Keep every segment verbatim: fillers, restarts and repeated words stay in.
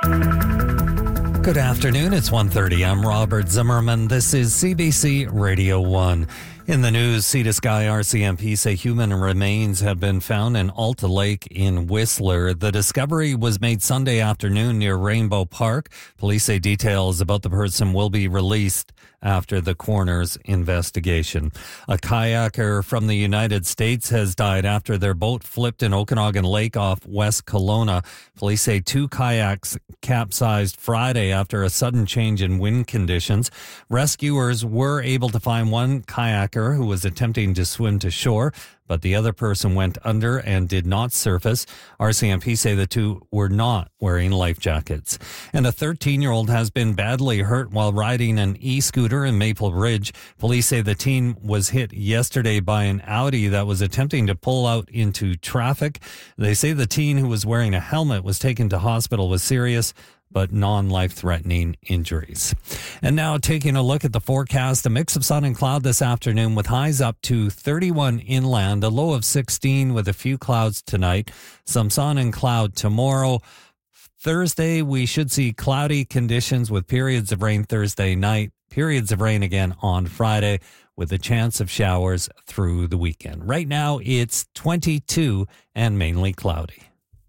Good afternoon. It's one thirty. I'm Robert Zimmerman. This is C B C Radio one. In the news, Sea to Sky R C M P say human remains have been found in Alta Lake in Whistler. The discovery was made Sunday afternoon near Rainbow Park. Police say details about the person will be released after the coroner's investigation. A kayaker from the United States has died after their boat flipped in Okanagan Lake off West Kelowna. Police say two kayaks capsized Friday after a sudden change in wind conditions. Rescuers were able to find one kayaker who was attempting to swim to shore, but the other person went under and did not surface. R C M P say the two were not wearing life jackets. And a thirteen-year-old has been badly hurt while riding an e-scooter in Maple Ridge. Police say the teen was hit yesterday by an Audi that was attempting to pull out into traffic. They say the teen, who was wearing a helmet, was taken to hospital with serious but non-life-threatening injuries. And now taking a look at the forecast, a mix of sun and cloud this afternoon with highs up to thirty-one inland, a low of sixteen with a few clouds tonight, some sun and cloud tomorrow. Thursday, we should see cloudy conditions with periods of rain Thursday night, periods of rain again on Friday with a chance of showers through the weekend. Right now, it's twenty-two and mainly cloudy.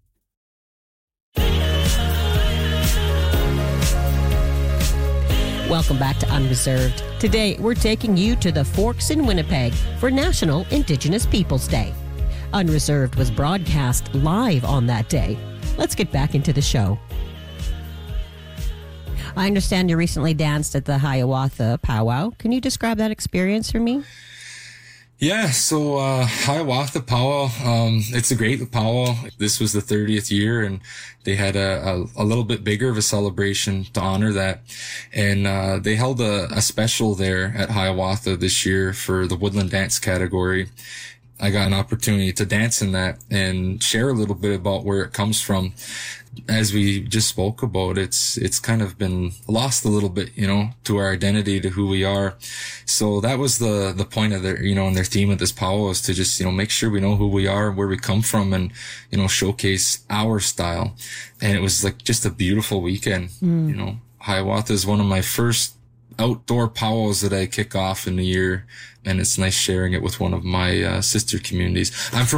Welcome back to Unreserved. Today, we're taking you to the Forks in Winnipeg for National Indigenous Peoples Day. Unreserved was broadcast live on that day. Let's get back into the show. I understand you recently danced at the Hiawatha Powwow. Can you describe that experience for me? Yeah, so uh Hiawatha Powwow, um, it's a great powwow. This was the thirtieth year, and they had a, a, a little bit bigger of a celebration to honor that. And uh they held a, a special there at Hiawatha this year for the woodland dance category. I got an opportunity to dance in that and share a little bit about where it comes from. As we just spoke about, it's, it's kind of been lost a little bit, you know, to our identity, to who we are. So that was the, the point of their, you know, and their theme of this powwow is to just, you know, make sure we know who we are, where we come from, and, you know, showcase our style. And it was like just a beautiful weekend. Mm. You know, Hiawatha is one of my first outdoor powwows that I kick off in the year, and it's nice sharing it with one of my uh, sister communities. I'm from